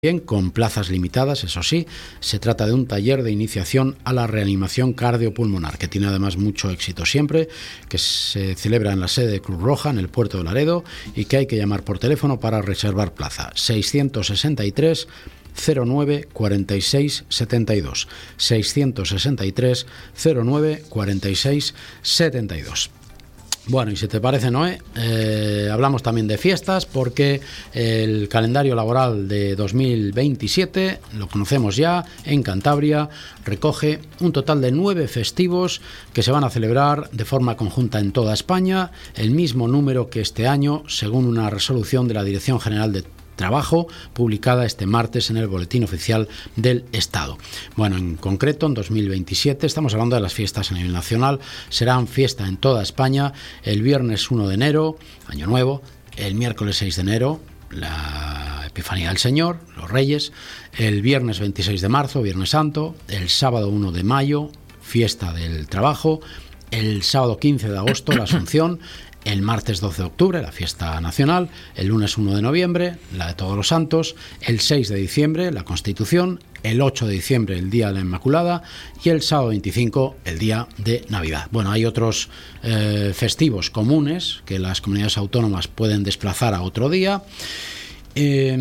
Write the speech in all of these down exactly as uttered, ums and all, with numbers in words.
Bien, con plazas limitadas, eso sí. Se trata de un taller de iniciación a la reanimación cardiopulmonar, que tiene además mucho éxito siempre, que se celebra en la sede de Cruz Roja, en el puerto de Laredo, y que hay que llamar por teléfono para reservar plaza. seiscientos sesenta y tres cero nueve cuarenta y seis setenta y dos. seiscientos sesenta y tres cero nueve cuarenta y seis setenta y dos. Bueno, y si te parece, Noé, eh, hablamos también de fiestas, porque el calendario laboral de dos mil veintisiete, lo conocemos ya, en Cantabria, recoge un total de nueve festivos que se van a celebrar de forma conjunta en toda España, el mismo número que este año, según una resolución de la Dirección General de Trabajo, publicada este martes en el Boletín Oficial del Estado. Bueno, en concreto, en dos mil veintisiete, estamos hablando de las fiestas a nivel nacional, serán fiesta en toda España el viernes uno de enero, Año Nuevo, el miércoles seis de enero, la Epifanía del Señor, los Reyes, el viernes veintiséis de marzo, Viernes Santo, el sábado uno de mayo, Fiesta del Trabajo, el sábado quince de agosto, la Asunción, el martes doce de octubre, la fiesta nacional, el lunes uno de noviembre, la de Todos los Santos, el seis de diciembre, la Constitución, el ocho de diciembre, el Día de la Inmaculada, y el sábado veinticinco, el Día de Navidad. Bueno, hay otros eh, festivos comunes que las comunidades autónomas pueden desplazar a otro día. Eh,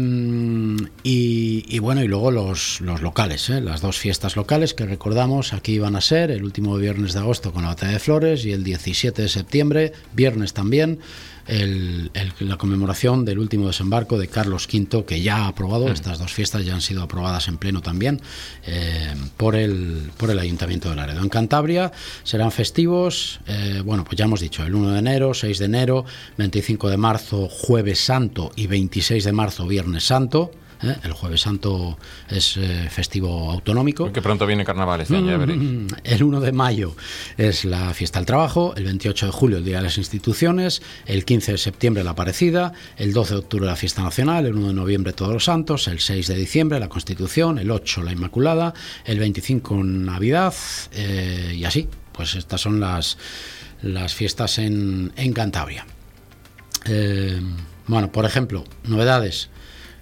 y, y bueno, y luego los, los locales, ¿eh? Las dos fiestas locales que recordamos aquí van a ser el último viernes de agosto con la Batalla de Flores, y el diecisiete de septiembre, viernes también, el, el, la conmemoración del último desembarco de Carlos quinto, que ya ha aprobado. Mm. Estas dos fiestas ya han sido aprobadas en pleno también eh, por, el, por el Ayuntamiento de Laredo. En Cantabria serán festivos, eh, bueno, pues ya hemos dicho, el uno de enero, seis de enero, veinticinco de marzo, Jueves Santo, y veintiséis de marzo, Viernes Santo. ¿Eh? El Jueves Santo es eh, festivo autonómico. Porque pronto viene carnaval este año, ya veréis. El uno de mayo es la fiesta del trabajo, el veintiocho de julio el Día de las Instituciones, el quince de septiembre la Aparecida, el doce de octubre la fiesta nacional, el uno de noviembre Todos los Santos, el seis de diciembre la Constitución, el ocho la Inmaculada, el veinticinco Navidad, eh, y así, pues estas son las, las fiestas en, en Cantabria. Eh, bueno, por ejemplo, novedades.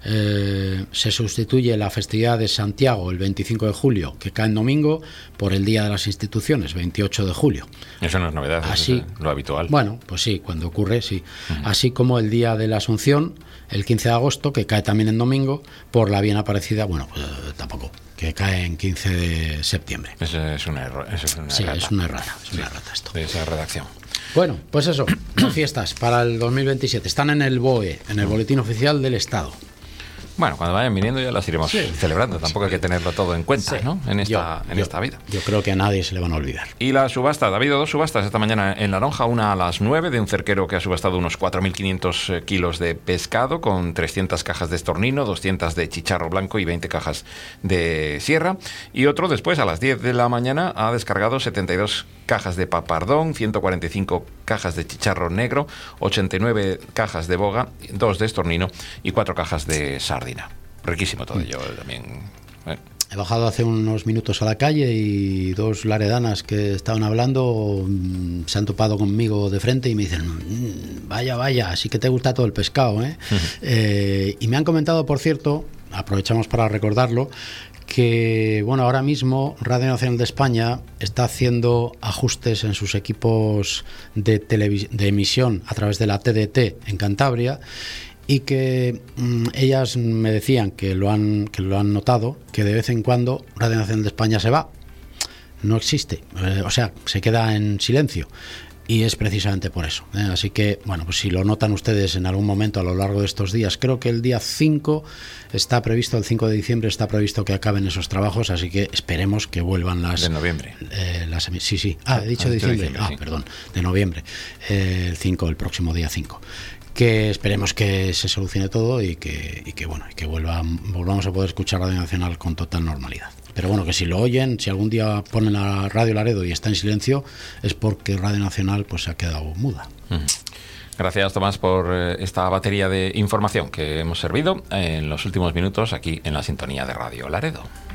Eh, se sustituye la festividad de Santiago el veinticinco de julio, que cae en domingo, por el Día de las Instituciones, veintiocho de julio. Eso no es novedad, así, es lo habitual. Bueno, pues sí, cuando ocurre, sí. Uh-huh. Así como el Día de la Asunción, el quince de agosto, que cae también en domingo, por la bien Aparecida, bueno, pues eh, tampoco, que cae en quince de septiembre. Eso es una errata. Eso es una sí, errata. es una errata, es sí, una errata esto. De esa redacción. Bueno, pues eso, las fiestas para el dos mil veintisiete están en el B O E, en el Boletín Oficial del Estado. Bueno, cuando vayan viniendo ya las iremos sí. celebrando. Tampoco hay que tenerlo todo en cuenta, sí. ¿no? En esta, yo, en yo, esta vida. Yo creo que a nadie se le van a olvidar. Y la subasta, ha habido dos subastas esta mañana en La Lonja, una a las nueve de un cerquero que ha subastado unos cuatro mil quinientos kilos de pescado con trescientas cajas de estornino, doscientas de chicharro blanco y veinte cajas de sierra. Y otro después, a las diez de la mañana, ha descargado setenta y dos cajas de papardón, ciento cuarenta y cinco cajas de chicharro negro, ochenta y nueve cajas de boga, dos de estornino y cuatro cajas de sardina. Riquísimo todo ello también. ¿eh? He bajado hace unos minutos a la calle y dos laredanas que estaban hablando mmm, se han topado conmigo de frente y me dicen mmm, vaya, vaya, sí que te gusta todo el pescado, ¿eh? Uh-huh. eh y me han comentado, por cierto, aprovechamos para recordarlo, que bueno, ahora mismo Radio Nacional de España está haciendo ajustes en sus equipos de, televis- de emisión a través de la T D T en Cantabria, y que mmm, ellas me decían que lo han que lo han notado, que de vez en cuando Radio Nacional de España se va, no existe, eh, o sea, se queda en silencio, y es precisamente por eso, ¿eh? Así que, bueno, pues si lo notan ustedes en algún momento a lo largo de estos días, creo que el día cinco está previsto, el cinco de diciembre está previsto que acaben esos trabajos, así que esperemos que vuelvan las... De noviembre. Eh, las, sí, sí, ah, he dicho ah, diciembre, diciembre, ah, sí. perdón, de noviembre, eh, el cinco, el próximo día cinco. Que esperemos que se solucione todo y que, y que bueno, y que vuelva, volvamos a poder escuchar Radio Nacional con total normalidad. Pero bueno, que si lo oyen, si algún día ponen a Radio Laredo y está en silencio, es porque Radio Nacional pues se ha quedado muda. Gracias, Tomás, por esta batería de información que hemos servido en los últimos minutos aquí en la sintonía de Radio Laredo.